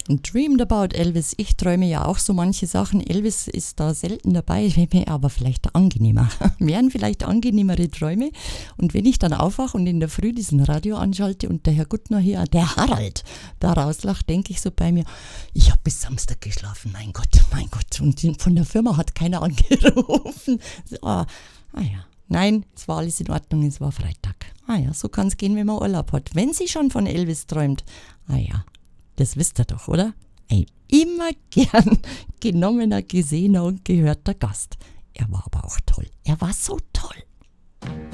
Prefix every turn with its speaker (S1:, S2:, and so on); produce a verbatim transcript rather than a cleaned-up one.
S1: Dreamed about Elvis. Ich träume ja auch so manche Sachen. Elvis ist da selten dabei, wäre aber vielleicht angenehmer. Wären vielleicht angenehmere Träume. Und wenn ich dann aufwache und in der Früh diesen Radio anschalte und der Herr Guttner hier, der Harald, da rauslacht, denke ich so bei mir, ich habe bis Samstag geschlafen, mein Gott, mein Gott. Und von der Firma hat keiner angerufen. So, ah, ah ja. Nein, es war alles in Ordnung, es war Freitag. Ah ja, so kann es gehen, wenn man Urlaub hat. Wenn sie schon von Elvis träumt, ah ja, das wisst ihr doch, oder? Ein immer gern genommener, gesehener und gehörter Gast. Er war aber auch toll. Er war so toll.